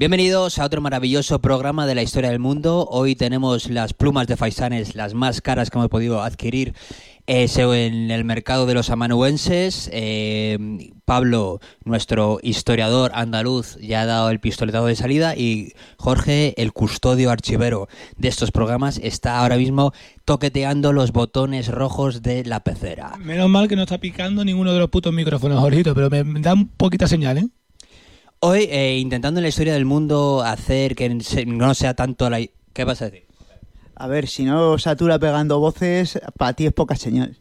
Bienvenidos a otro maravilloso programa de la historia del mundo. Hoy tenemos las plumas de Faisanes, las más caras que hemos podido adquirir en el mercado de los amanuenses. Pablo, nuestro historiador andaluz, ya ha dado el pistoletazo de salida, y Jorge, el custodio archivero de estos programas, está ahora mismo toqueteando los botones rojos de la pecera. Menos mal que no está picando ninguno de los putos micrófonos, Jorgito, pero me da un poquita señal, ¿eh? Hoy, intentando en la historia del mundo hacer que no sea tanto la... ¿Qué vas a decir? A ver, si no satura pegando voces, para ti es poca señal.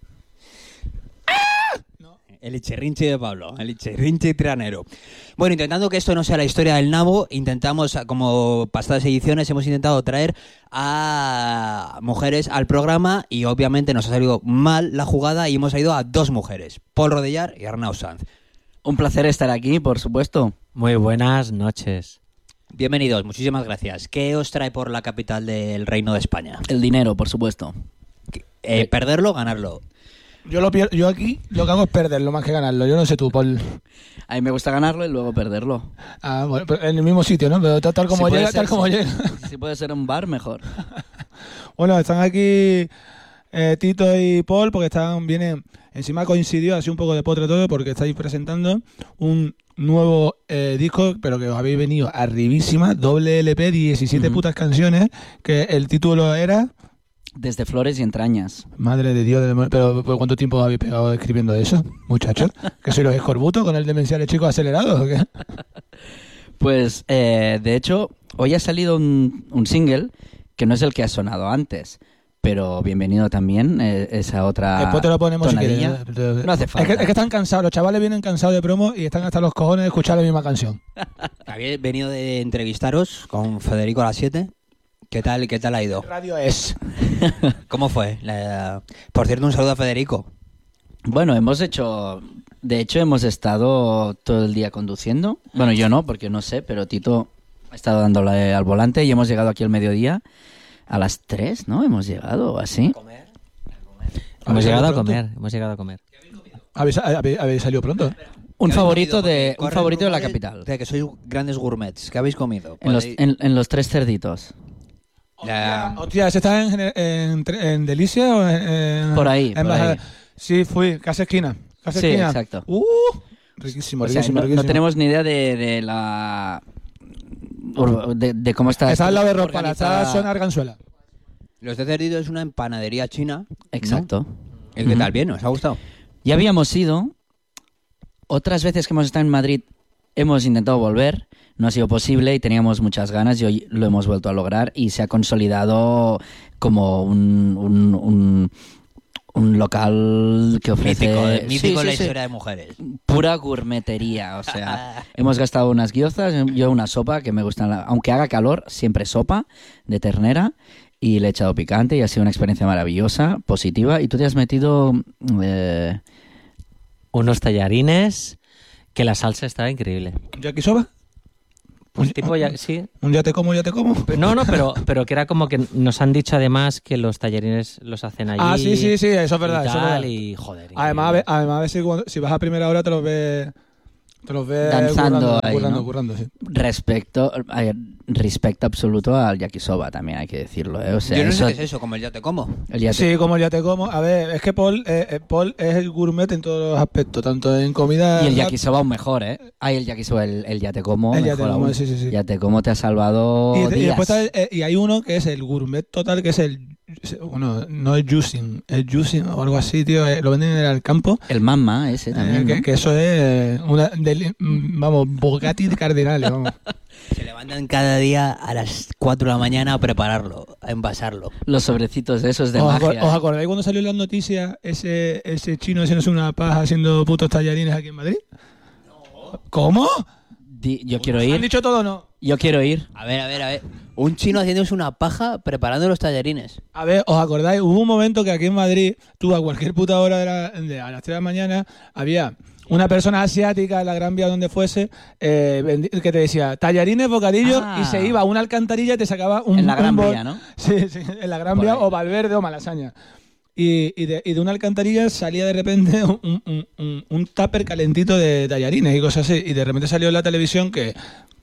El ichirrinchi de Pablo, el ichirrinchi trianero. Bueno, intentando que esto no sea la historia del nabo, intentamos, como pasadas ediciones, hemos intentado traer a mujeres al programa y obviamente nos ha salido mal la jugada y hemos traído a dos mujeres, Paul Rodellar y Arnau Sanz. Un placer estar aquí, por supuesto. Muy buenas noches. Bienvenidos, muchísimas gracias. ¿Qué os trae por la capital del Reino de España? El dinero, por supuesto. ¿Perderlo o ganarlo? Yo aquí lo que hago es perderlo más que ganarlo. Yo no sé tú, Paul. A mí me gusta ganarlo y luego perderlo. Ah, bueno, pero en el mismo sitio, ¿no? Pero tal como Si llega, puede ser, tal como sí. llega. Si puede ser un bar, mejor. Bueno, están aquí Tito y Paul porque vienen... Encima coincidió, así un poco de potre todo, porque estáis presentando un nuevo disco, pero que os habéis venido arribísima, doble LP, 17 putas canciones, que el título era... Desde flores y entrañas. Madre de Dios, pero ¿cuánto tiempo habéis pegado escribiendo eso, muchachos? ¿Que sois los escorbutos con el demencial chicos acelerados o qué? Pues, de hecho, hoy ha salido un single que no es el que ha sonado antes. Pero bienvenido también esa otra después te lo ponemos tonadilla. si quieres. No hace falta. Es que están cansados, los chavales vienen cansados de promo y están hasta los cojones de escuchar la misma canción. Había venido de entrevistaros con Federico a las 7. ¿Qué tal ha ido? Radio es. ¿Cómo fue? Por cierto, un saludo a Federico. Bueno, de hecho hemos estado todo el día conduciendo. Bueno, yo no, porque no sé, pero Tito ha estado dándole al volante y hemos llegado aquí al mediodía. A las 3, ¿no? Hemos llegado, así. Hemos llegado a comer. ¿Habéis salido pronto? Un favorito de la capital. De que sois grandes gourmets. ¿Qué habéis comido? En los tres cerditos. Hostia, ¿ese está en Delicia o en Por ahí, en por ahí. Sí, fui, casa esquina. Sí, exacto. Riquísimo, O sea, riquísimo. no tenemos ni idea de cómo está. Está al lado de Rompala, organizada. está zona Arganzuela. Los de Cerdito es una empanadería china. Exacto. ¿No? ¿Qué tal? ¿Bien? ¿Os ha gustado? Ya habíamos ido. Otras veces que hemos estado en Madrid hemos intentado volver. No ha sido posible y teníamos muchas ganas y hoy lo hemos vuelto a lograr y se ha consolidado como un local que ofrece... Mítico la historia de mujeres. Pura gourmetería, o sea, hemos gastado unas guiozas, yo una sopa que me gusta, aunque haga calor, siempre sopa de ternera y le he echado picante y ha sido una experiencia maravillosa, positiva. Y tú te has metido... Unos tallarines que la salsa estaba increíble. ¿Yakisoba? Pues tipo sí. ¿Un ya te como? No, pero que era como que nos han dicho además que los tallarines los hacen allí. Ah, sí, eso es verdad. Y Eso es verdad. tal, y joder. Además, a veces si vas a primera hora te los ves danzando ahí, ¿no? currando, sí. Respecto absoluto al yakisoba, también hay que decirlo, ¿eh? O sea, Yo no sé qué es eso, como el ya te como. Sí, como el ya te como. A ver, es que Paul es el gourmet en todos los aspectos, tanto en comida... Y el yakisoba aún mejor, ¿eh? El yakisoba, el ya te como. El ya mejor te como, aún. sí. Ya te como te ha salvado Y días. después y hay uno que es el gourmet total, que es bueno, no es juicing o algo así, tío. Lo venden en el campo. El mamma ese también, ¿no? Que eso es Bugatti de cardenales, vamos. Se levantan cada día a las 4 de la mañana a prepararlo, a envasarlo. Los sobrecitos esos de ¿Os magia. acordáis cuando salió en las noticias ese chino haciéndose una paja haciendo putos tallarines aquí en Madrid? No. ¿Cómo? Yo quiero ¿Han ir. dicho todo o no? Yo quiero ir. A ver. Un chino haciéndose una paja preparando los tallarines. A ver, ¿os acordáis? Hubo un momento que aquí en Madrid, tú a cualquier puta hora a las 3 de la mañana, había una persona asiática en la Gran Vía donde fuese, que te decía tallarines, bocadillos, y se iba a una alcantarilla y te sacaba un... En la Gran bol. Vía, ¿no? Sí, en la Gran Vía, o Valverde o Malasaña. Y de una alcantarilla salía de repente un tupper calentito de tallarines y cosas así. Y de repente salió en la televisión que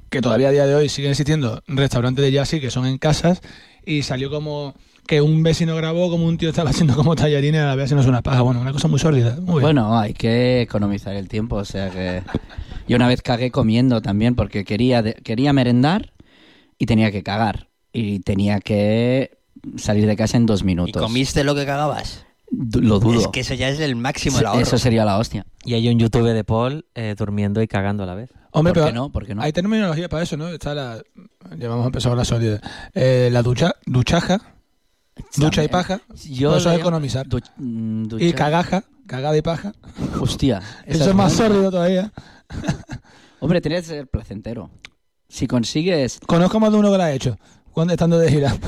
que todavía a día de hoy siguen existiendo restaurantes de Yassi que son en casas, y salió como que un vecino grabó como un tío estaba haciendo como tallarines a la vez haciéndose una paja. Bueno, una cosa muy sórdida. Muy bien. Bueno, hay que economizar el tiempo, o sea que... Yo una vez cagué comiendo también porque quería merendar y tenía que cagar. Y tenía que salir de casa en 2 ¿Y minutos. comiste lo que cagabas? Lo dudo. Es que eso ya es el máximo del ahorro. Eso sería la hostia. Y hay un YouTube de Paul durmiendo y cagando a la vez. Hombre, ¿Por pero qué no? ¿Por qué no? hay terminología para eso, ¿no? Está la... Ya vamos a empezar con la sólida. La duchaja, ducha y paja. Yo Por eso le es llamo economizar. ducha- Y cagaja, cagada y paja. Hostia. Eso es más sórdido todavía. Hombre, tiene que ser placentero. Si consigues... Conozco más de uno que lo ha hecho, cuando estando de gira.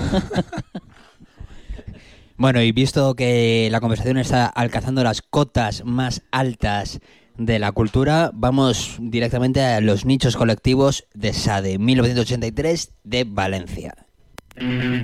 Bueno, y visto que la conversación está alcanzando las cotas más altas de la cultura, vamos directamente a los nichos colectivos de SADE 1983 de Valencia.